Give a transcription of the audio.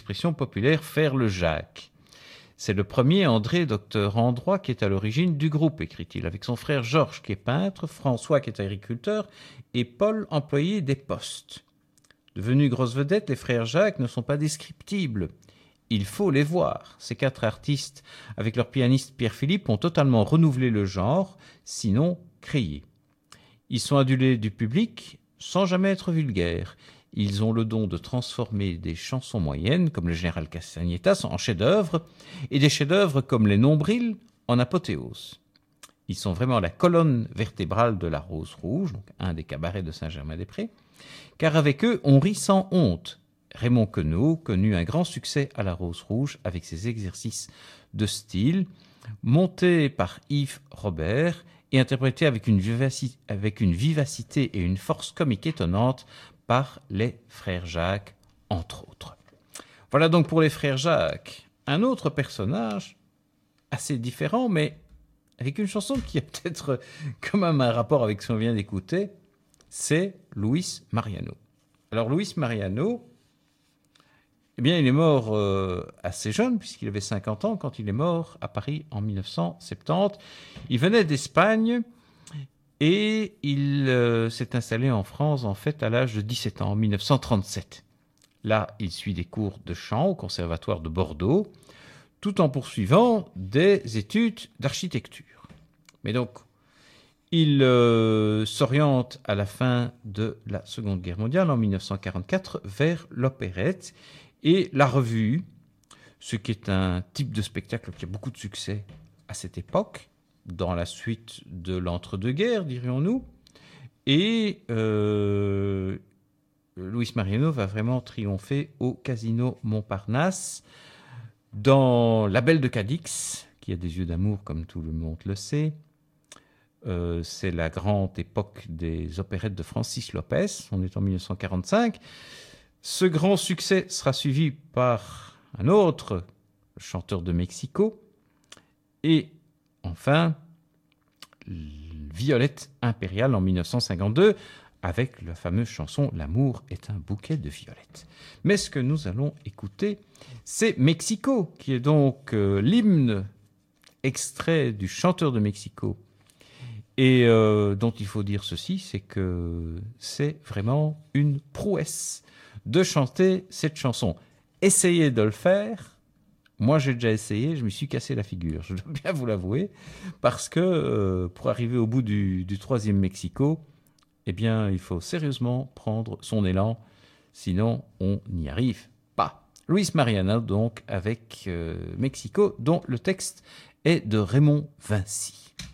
l'expression populaire faire le Jacques. C'est le premier André, docteur en droit, qui est à l'origine du groupe, écrit-il, avec son frère Georges, qui est peintre, François, qui est agriculteur, et Paul, employé des postes. Devenus grosses vedettes, les frères Jacques ne sont pas descriptibles. Il faut les voir. Ces 4 artistes, avec leur pianiste Pierre-Philippe, ont totalement renouvelé le genre, sinon créé. Ils sont adulés du public sans jamais être vulgaires. Ils ont le don de transformer des chansons moyennes, comme le général Castagnetas, en chefs-d'œuvre, et des chefs-d'œuvre comme les Nombrils en apothéose. Ils sont vraiment la colonne vertébrale de la Rose Rouge, donc un des cabarets de Saint-Germain-des-Prés, car avec eux, on rit sans honte. Raymond Queneau connut un grand succès à la Rose Rouge avec ses exercices de style, montés par Yves Robert et interprétés avec une vivacité et une force comique étonnante par les frères Jacques, entre autres. Voilà donc pour les frères Jacques. Un autre personnage, assez différent, mais avec une chanson qui a peut-être quand même un rapport avec ce qu'on vient d'écouter, c'est Luis Mariano. Alors Luis Mariano, eh bien, il est mort assez jeune, puisqu'il avait 50 ans quand il est mort à Paris en 1970. Il venait d'Espagne et il s'est installé en France, en fait, à l'âge de 17 ans, en 1937. Là, il suit des cours de chant au Conservatoire de Bordeaux, tout en poursuivant des études d'architecture. Mais donc, il s'oriente à la fin de la Seconde Guerre mondiale, en 1944, vers l'opérette et la revue, ce qui est un type de spectacle qui a beaucoup de succès à cette époque, dans la suite de l'entre-deux-guerres, dirions-nous. Et Luis Mariano va vraiment triompher au Casino Montparnasse, dans La Belle de Cadix, qui a des yeux d'amour, comme tout le monde le sait. C'est la grande époque des opérettes de Francis Lopez, on est en 1945. Ce grand succès sera suivi par un autre chanteur de Mexico. Et enfin, Violette impériale en 1952, avec la fameuse chanson « L'amour est un bouquet de violettes ». Mais ce que nous allons écouter, c'est Mexico, qui est donc l'hymne extrait du chanteur de Mexico, et dont il faut dire ceci, c'est que c'est vraiment une prouesse de chanter cette chanson. Essayez de le faire. Moi, j'ai déjà essayé, je me suis cassé la figure, je dois bien vous l'avouer, parce que pour arriver au bout du 3e Mexico, eh bien, il faut sérieusement prendre son élan, sinon on n'y arrive pas. Luis Mariano, donc, avec Mexico, dont le texte est de Raymond Vinci.